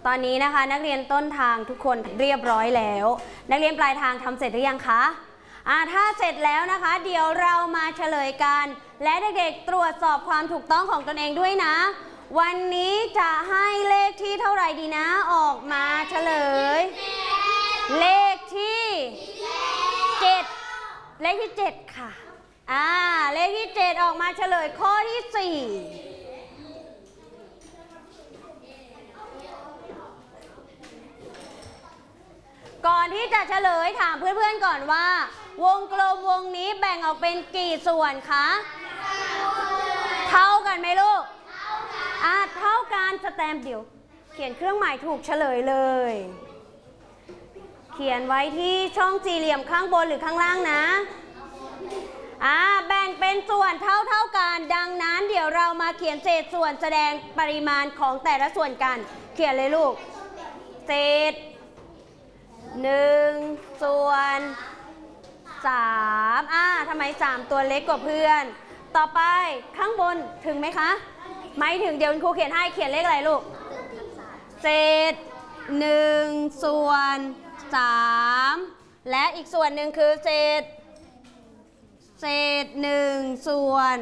ตอนนี้นะคะนักเรียนต้นทางทุกคนเรียบร้อยแล้วนักเรียนปลายทางทำเสร็จหรือยังคะถ้าเสร็จแล้วนะคะเดี๋ยวเรามาเฉลยกันและเด็กๆตรวจสอบความถูกต้องของตนเองด้วยนะวันนี้จะให้เลขที่เท่าไหร่ดีนะออกมาเฉลยเลขที่7เลขที่7ค่ะเลขที่7ออกมาเฉลยข้อที่4ก่อนที่จะเฉลยถามเพื่อนๆก่อนว่าวงกลมวงนี้แบ่งออกเป็นกี่ส่วนคะเท่ากันไหมลูกเท่ากันสแตมป์เดี๋ยวเขียนเครื่องหมายถูกเฉลยเลยเขียนไว้ที่ช่องสี่เหลี่ยมข้างบนหรือข้างล่างนะแบ่งเป็นส่วนเท่ากันดังนั้นเดี๋ยวเรามาเขียนเศษส่วนแสดงปริมาณของแต่ละส่วนกันเขียนเลยลูกเศษ1ส่วน3ทำไม3ตัวเล็กกว่าเพื่อนต่อไปข้างบนถึงไหมคะไม่ถึงเดี๋ยวครูเขียนให้เขียนเลขอะไรลูกเศษ1ส่วน3และอีกส่วนหนึ่งคือเศษ1ส่วน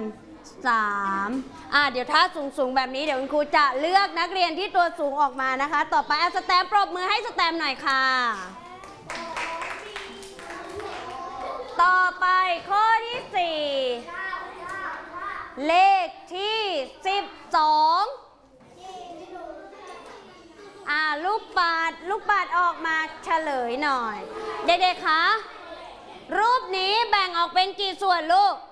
3เดี๋ยวถ้าสูงแบบนี้เดี๋ยวคุณครูจะเลือกนักเรียนที่ตัวสูงออกมานะคะต่อไปสแตมป์ปรบมือให้สแตมป์หน่อยค่ะต่อไปข้อที่4เลขที่12ลูกปัดออกมาเฉลยหน่อยเด็กๆคะรูปนี้แบ่งออกเป็นกี่ส่วนลูก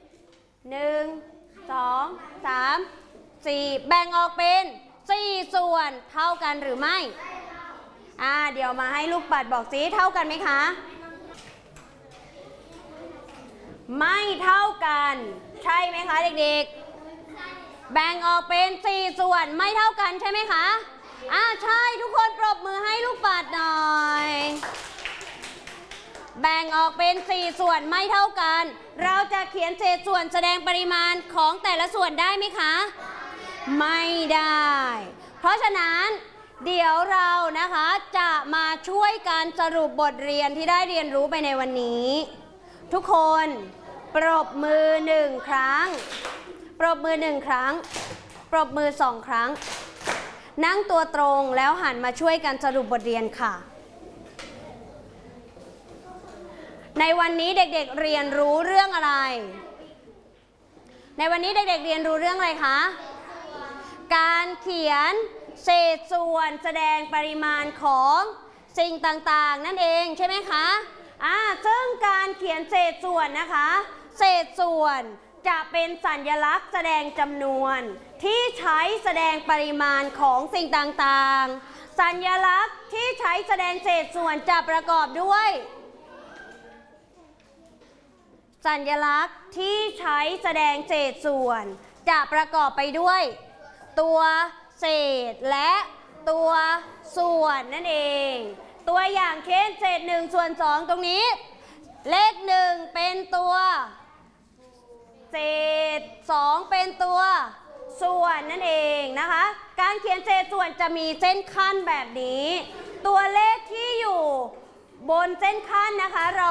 1 2 3 4แบ่งออกเป็น4ส่วนเท่ากันหรือไม่เดี๋ยวมาให้ลูกปัดบอกสิเท่ากันไหมคะไม่เท่ากันใช่ไหมคะเด็กๆแบ่งออกเป็น4ส่วนไม่เท่ากันใช่ไหมคะใช่ทุกคนปรบมือให้ลูกปัดหน่อยแบ่งออกเป็น4ส่วนไม่เท่ากันเราจะเขียนเศษส่วนแสดงปริมาณของแต่ละส่วนได้ไหมคะไม่ได้เพราะฉะนั้นเดี๋ยวเรานะคะจะมาช่วยกันสรุปบทเรียนที่ได้เรียนรู้ไปในวันนี้ทุกคนปรบมือ1ครั้งปรบมือ1ครั้งปรบมือ2ครั้งนั่งตัวตรงแล้วหันมาช่วยกันสรุปบทเรียนค่ะในวันนี้เด็กๆเรียนรู้เรื่องอะไรในวันนี้เด็กๆเรียนรู้เรื่องอะไรคะการเขียนเศษส่วนแสดงปริมาณของสิ่งต่างๆนั่นเองใช่ไหมคะซึ่งการเขียนเศษส่วนนะคะเศษส่วนจะเป็นสัญลักษณ์แสดงจำนวนที่ใช้แสดงปริมาณของสิ่งต่างๆสัญลักษณ์ที่ใช้แสดงเศษส่วนจะประกอบด้วยสัญลักษณ์ที่ใช้แสดงเศษส่วนจะประกอบไปด้วยตัวเศษและตัวส่วนนั่นเองตัวอย่างเช่นเศษ1ส่วน2ตรงนี้เลข1เป็นตัวเศษ2เป็นตัวส่วนนั่นเองนะคะการเขียนเศษส่วนจะมีเส้นขั้นแบบนี้ตัวเลขที่อยู่บนเส้นขั้นนะคะเรา